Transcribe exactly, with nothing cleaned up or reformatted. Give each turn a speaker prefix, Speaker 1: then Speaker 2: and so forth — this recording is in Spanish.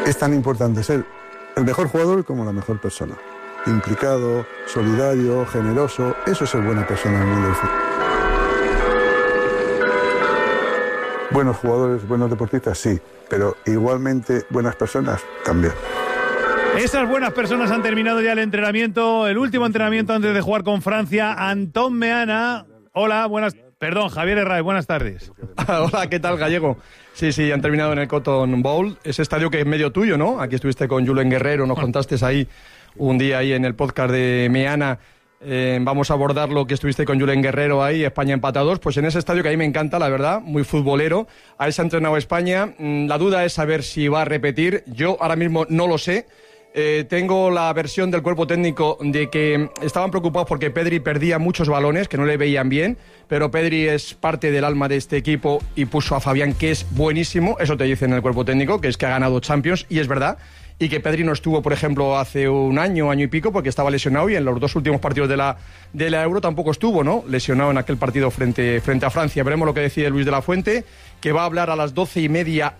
Speaker 1: Es tan importante ser el mejor jugador como la mejor persona. Implicado, solidario, generoso, eso es ser buena persona en el mundo del fútbol. Buenos jugadores, buenos deportistas, sí, pero igualmente buenas personas también.
Speaker 2: Esas buenas personas han terminado ya el entrenamiento, el último entrenamiento antes de jugar con Francia. Antón Meana, hola, buenas, perdón, Javier Herraiz, buenas tardes.
Speaker 3: Hola, ¿qué tal, Gallego? Sí, sí, han terminado en el Cotton Bowl, ese estadio que es medio tuyo, ¿no? Aquí estuviste con Julen Guerrero, nos contaste ahí un día ahí en el podcast de Meana. Eh, vamos a abordar lo que estuviste con Julen Guerrero ahí, España empatados, pues en ese estadio que a mí me encanta, la verdad, muy futbolero. Ahí se ha entrenado España. La duda es saber si va a repetir. Yo ahora mismo no lo sé. Eh, tengo la versión del cuerpo técnico de que estaban preocupados porque Pedri perdía muchos balones, que no le veían bien, pero Pedri es parte del alma de este equipo y puso a Fabián, que es buenísimo. Eso te dice en el cuerpo técnico, que es que ha ganado Champions, y es verdad. Y que Pedri no estuvo, por ejemplo, hace un año, año y pico, porque estaba lesionado, y en los dos últimos partidos de la, de la Euro tampoco estuvo, ¿no? Lesionado en aquel partido frente, frente a Francia. Veremos lo que decide Luis de la Fuente, que va a hablar a las doce y media